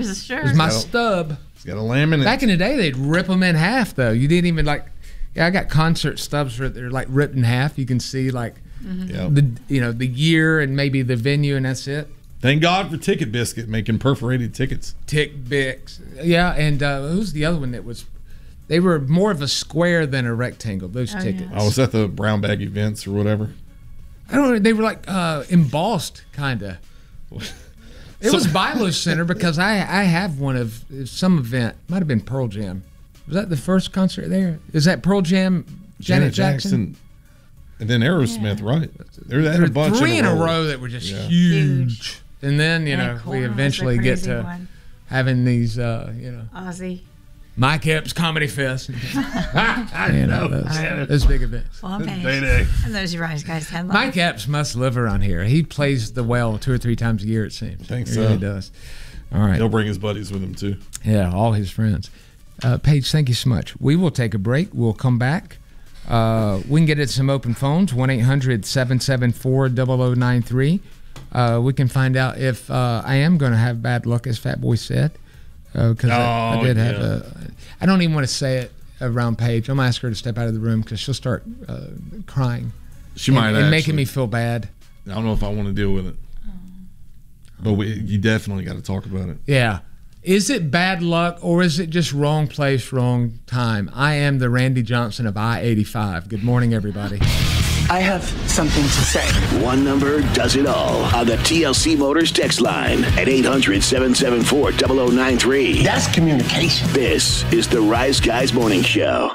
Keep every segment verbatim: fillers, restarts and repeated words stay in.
yours, sure. It was my It's got a- stub. It's got a laminate. Back in the day, they'd rip them in half, though. You didn't even, like, yeah, I got concert stubs where they're, like, ripped in half. You can see, like, Yep. the you know, the year and maybe the venue, and that's it. Thank God for Ticket Biscuit making perforated tickets. Tick Bix. Yeah, and uh, who's the other one that was, they were more of a square than a rectangle, those Oh, tickets. yeah. I was at the brown bag events or whatever. I don't know, they were like uh, embossed, kind of. It was Bilo Center because I I have one of some event. Might have been Pearl Jam. Was that the first concert there? Is that Pearl Jam? Janet, Jackson? And then Aerosmith, Yeah. right? There had There a were bunch three in in a row that were just Yeah. huge. And then, you And know, Korn we was the eventually get crazy to one. having these, uh, you know, Ozzy. Mike Epps Comedy Fest. I You know, those, those big events. Well, okay. Day-Day. And those you guys guys had. Mike Epps must live around here. He plays the well two or three times a year, it seems. I think he so. really does. All right. He'll bring his buddies with him, too. Yeah, all his friends. Uh, Paige, thank you so much. We will take a break. We'll come back. Uh, we can get at some open phones, one eight hundred seven seven four zero zero nine three. Uh, we can find out if uh, I am going to have bad luck, as Fat Boy said. Because I, I Oh, did have yeah. a... I don't even want to say it around Paige. I'm going to ask her to step out of the room because she'll start uh, crying. She and, might and actually. making me feel bad. I don't know if I want to deal with it. But we, you definitely got to talk about it. Yeah. Is it bad luck or is it just wrong place, wrong time? I am the Randy Johnson of I eighty-five. Good morning, everybody. I have something to say. One number does it all on the T L C Motors text line at eight hundred seven seven four zero zero nine three. That's communication. This is the Rise Guys Morning Show.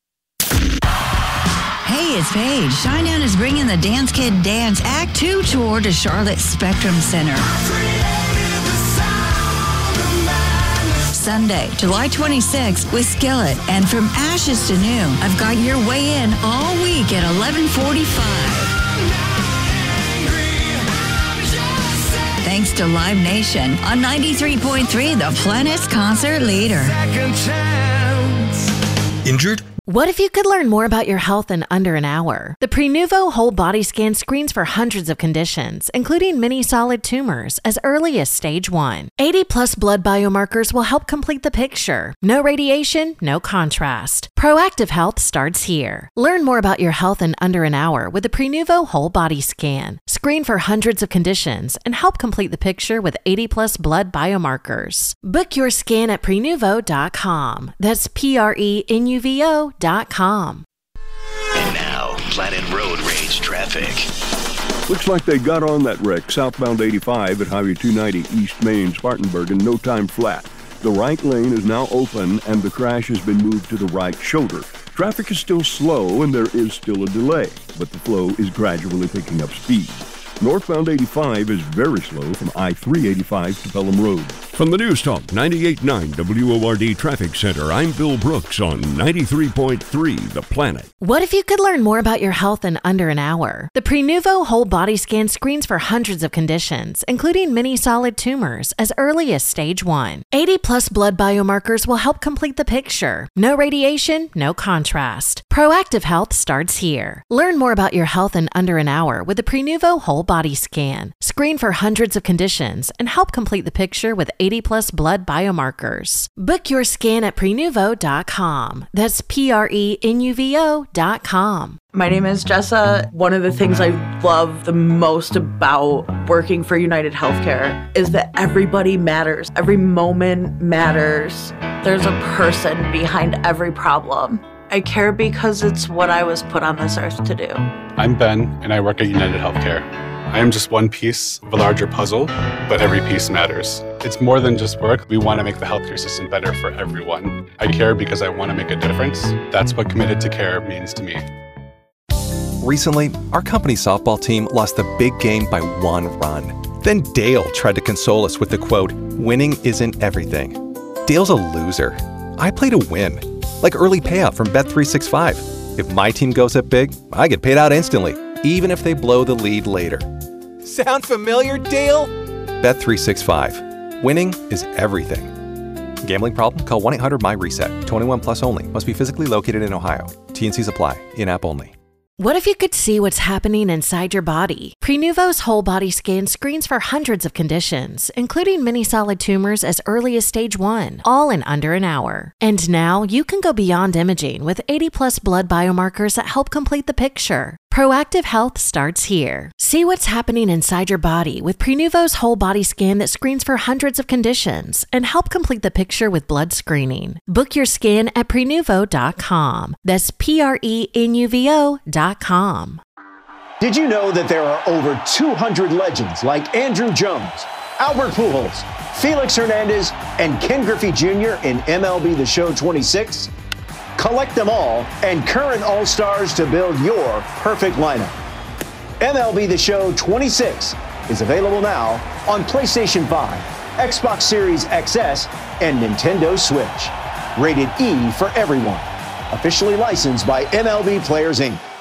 Hey, it's Paige. Shinedown is bringing the Dance Kid Dance Act two tour to Charlotte Spectrum Center. Sunday, July twenty-sixth with Skillet. And From Ashes to New, I've got your way in all week at eleven forty-five. Thanks to Live Nation on ninety-three point three, the Planet's concert leader. Injured? What if you could learn more about your health in under an hour? The Prenuvo Whole Body Scan screens for hundreds of conditions, including many solid tumors, as early as stage one. eighty plus blood biomarkers will help complete the picture. No radiation, no contrast. Proactive health starts here. Learn more about your health in under an hour with the Prenuvo Whole Body Scan. Screen for hundreds of conditions and help complete the picture with eighty plus blood biomarkers. Book your scan at prenuvo dot com. That's P R E N U V O dot com. And now, Planet Road Rage traffic. Looks like they got on that wreck southbound eighty-five at Highway two ninety East Main, Spartanburg, in no time flat. The right lane is now open and the crash has been moved to the right shoulder. Traffic is still slow and there is still a delay, but the flow is gradually picking up speed. Northbound eighty-five is very slow from I three eighty-five to Pelham Road. From the News Talk ninety-eight point nine W O R D Traffic Center, I'm Bill Brooks on ninety-three point three The Planet. What if you could learn more about your health in under an hour? The Prenuvo Whole Body Scan screens for hundreds of conditions, including many solid tumors, as early as stage one. eighty plus blood biomarkers will help complete the picture. No radiation, no contrast. Proactive health starts here. Learn more about your health in under an hour with the Prenuvo Whole Body Scan. Screen for hundreds of conditions and help complete the picture with eighty plus blood biomarkers. Book your scan at prenuvo dot com. That's P R E N U V O dot com. My name is Jessa. One of the things I love the most about working for United Healthcare is that everybody matters. Every moment matters. There's a person behind every problem. I care because it's what I was put on this earth to do. I'm Ben, and I work at United Healthcare. I am just one piece of a larger puzzle, but every piece matters. It's more than just work. We want to make the healthcare system better for everyone. I care because I want to make a difference. That's what committed to care means to me. Recently, our company's softball team lost the big game by one run. Then Dale tried to console us with the quote, "Winning isn't everything." Dale's a loser. I play to win. Like early payout from Bet three sixty-five. If my team goes up big, I get paid out instantly, even if they blow the lead later. Sound familiar, Dale? Bet three sixty-five. Winning is everything. Gambling problem? Call one eight hundred M Y RESET. twenty-one plus only. Must be physically located in Ohio. T N Cs apply. In-app only. What if you could see what's happening inside your body? Prenuvo's whole body scan screens for hundreds of conditions, including many solid tumors as early as stage one, all in under an hour. And now you can go beyond imaging with eighty plus blood biomarkers that help complete the picture. Proactive health starts here. See what's happening inside your body with Prenuvo's whole body scan that screens for hundreds of conditions and help complete the picture with blood screening. Book your scan at prenuvo dot com. That's P R E N U V O dot com. Did you know that there are over two hundred legends like Andrew Jones, Albert Pujols, Felix Hernandez, and Ken Griffey Junior in M L B The Show twenty-six? Collect them all and current All-Stars to build your perfect lineup. M L B The Show twenty-six is available now on PlayStation five, Xbox Series X S, and Nintendo Switch. Rated E for everyone. Officially licensed by M L B Players, Incorporated.